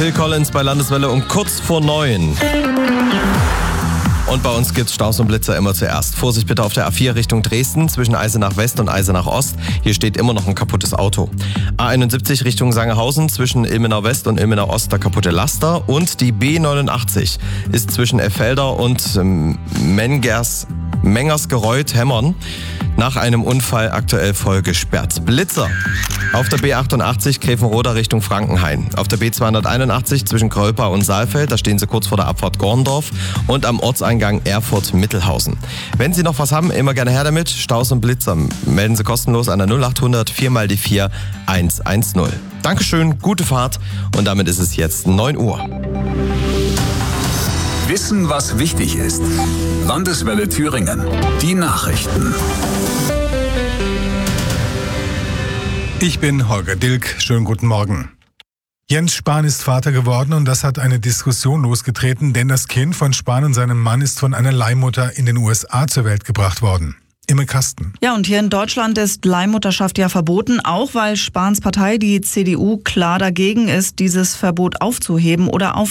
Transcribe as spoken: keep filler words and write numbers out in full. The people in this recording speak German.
Phil Collins bei Landeswelle um kurz vor neun. Und bei uns gibt's Staus und Blitzer immer zuerst. Vorsicht bitte auf der A vier Richtung Dresden zwischen Eisenach West und Eisenach Ost. Hier steht immer noch ein kaputtes Auto. A einundsiebzig Richtung Sangerhausen zwischen Ilmenau West und Ilmenau Ost der kaputte Laster. Und die B neunundachtzig ist zwischen Effelder und ähm, Mengers, Mengersgereuth Hemmern nach einem Unfall aktuell voll gesperrt. Blitzer auf der B achtundachtzig Gräfenroda Richtung Frankenhain. Auf der B zweihunderteinundachtzig zwischen Grölpa und Saalfeld, da stehen Sie kurz vor der Abfahrt Gorndorf. Und am Ortseingang Erfurt-Mittelhausen. Wenn Sie noch was haben, immer gerne her damit. Staus und Blitzer melden Sie kostenlos an der null achthundert vier mal die vier eins eins null. Dankeschön, gute Fahrt und damit ist es jetzt neun Uhr. Wissen, was wichtig ist. Landeswelle Thüringen. Die Nachrichten. Ich bin Holger Dilk. Schönen guten Morgen. Jens Spahn ist Vater geworden und das hat eine Diskussion losgetreten, denn das Kind von Spahn und seinem Mann ist von einer Leihmutter in den U S A zur Welt gebracht worden. Imme Kasten. Ja, und hier in Deutschland ist Leihmutterschaft ja verboten, auch weil Spahns Partei, die C D U, klar dagegen ist, dieses Verbot aufzuheben oder auf